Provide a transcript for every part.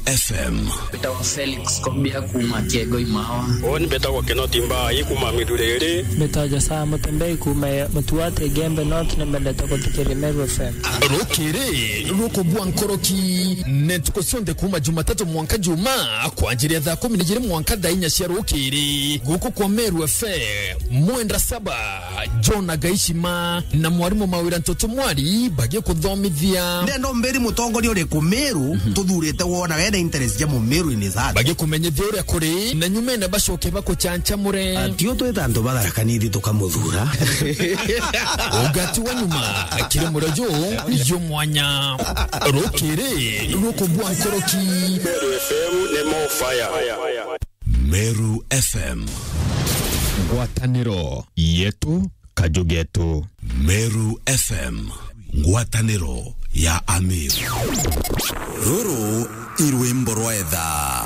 FM. Betawa Felix Kombia kuma Kiego Imawa. Oni betawa Kenotimba ikuma Midurere. Betaja Sama Tembei kuma Matuate Gembe North na Meleta Kotikere Meru FM. Rokere Roko Buankoroki netukosonde kuma Jumatatu mwanka Juma kwa ajili ya 10 mwanka dainya cia Rokere guko kwa Meru FM. Mwendra saba John Agaishima na mwarimu Mawira Ntoto Mwari bagie kuthomithia neno mberi mutongori uri ku Meru tuthurite wona wena interest ya mu Meru inizati bagie kumenyithia uri akuri na nyume na bacoke bako chanchamure atio twetando batharakaniri tukamuthura ugati wa nyuma akire murajo yo mwanya Rokere Roko Buankoroki Meru FM ne mo fire. Meru FM ngwataniro yetu kajugetu. Meru FM ngwataniro ya Amiru. Ruru irwimbo rwetha.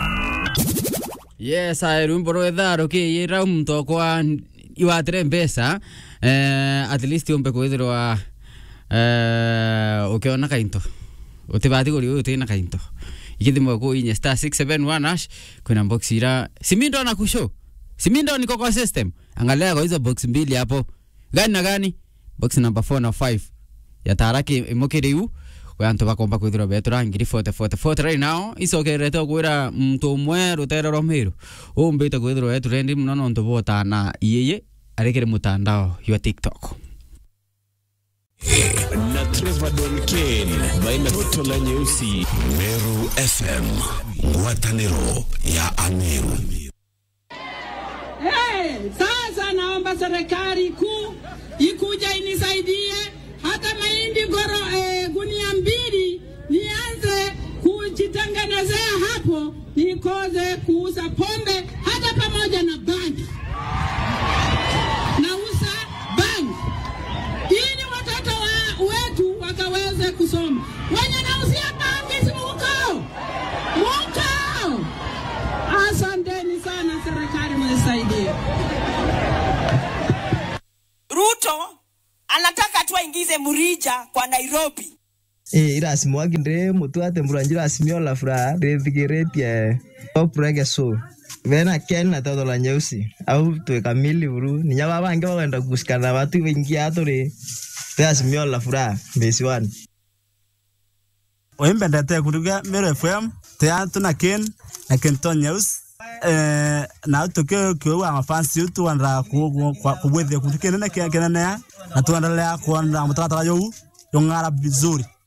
Yes, irwimbo rwetha rukiyira mtokwa iwatire mbesa at least umbe kwithirwa ukiona kainto utibati guri utina kainto ikithimo ko inya *671# kuna box ira simindo na kusho simindo niko kwa system angalia kwa hizo box mbili hapo gani na gani box number 4 na 5 ya taraki imokiriu kwa antu bakomba kwithira betura ngiri 40 right now isokerete kwira mtu umwe rutero romero umbite kwithira yetu rendi mnono ntu bota na yeye arekere mutandao wa TikTok na Trevor Donken baina toto la nyeusi. Meru FM ngwataniro ya Amiru. Sasa naomba serikali kuu ikuja inisaidie hata mahindi gunia 2 nianze kujitengenezea hapo nikoze kuuza pombe hata pamoja na bangi. Nauza bangi ili watoto wetu wakaweze kusoma. Wenye nauzia bangi si mukao. Asanteni sana serikali mnisaidie. Ruto anataka tu aingize Murija kwa Nairobi. Ira simwagi ndre mutuate muranjira simiola fra revigeretia oprege so vena ken na todo la nyeusi au tu kamili buru ninya baba nge wenda kusikana watu wengi atore tea simiola fra besiwan oimbe ndate kuruga Meru FM tea tuna ken na kenton news na tuke kwa mafansi utu wanda kubwethe kutukene na kenene na tuendelea kuanda mtakata yo ngara vizuri.